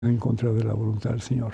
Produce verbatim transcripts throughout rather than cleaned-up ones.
en contra de la voluntad del Señor.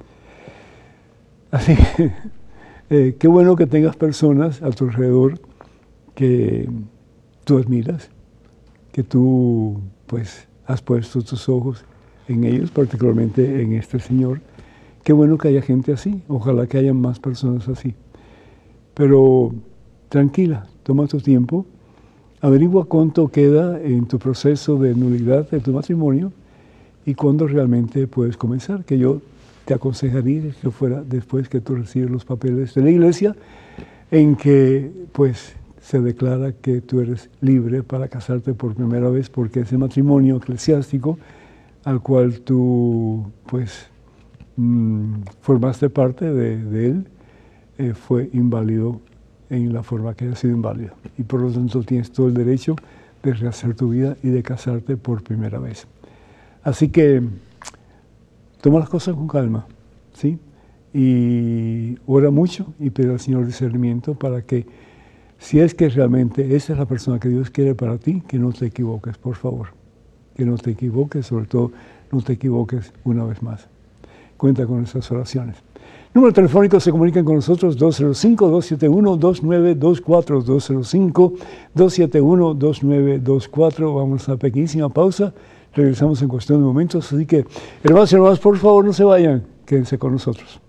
Así que eh, qué bueno que tengas personas a tu alrededor que tú admiras, que tú pues has puesto tus ojos en ellos, particularmente en este Señor. Qué bueno que haya gente así, ojalá que haya más personas así. Pero tranquila, toma tu tiempo, averigua cuánto queda en tu proceso de nulidad de tu matrimonio y cuándo realmente puedes comenzar, que yo te aconsejaría que fuera después que tú recibes los papeles de la iglesia, en que pues se declara que tú eres libre para casarte por primera vez, porque ese matrimonio eclesiástico al cual tú pues mmm, formaste parte de, de él, eh, fue inválido en la forma que haya sido inválido. Y por lo tanto tienes todo el derecho de rehacer tu vida y de casarte por primera vez. Así que toma las cosas con calma, ¿sí? Y ora mucho y pide al Señor discernimiento para que, si es que realmente esa es la persona que Dios quiere para ti, que no te equivoques, por favor. Que no te equivoques, sobre todo no te equivoques una vez más. Cuenta con nuestras oraciones. Número telefónico, se comunican con nosotros dos cero cinco, dos siete uno, dos nueve dos cuatro, dos cero cinco, dos siete uno, dos nueve dos cuatro. Vamos a una pequeñísima pausa. Regresamos en cuestión de momentos, así que, hermanos y hermanas, por favor, no se vayan, quédense con nosotros.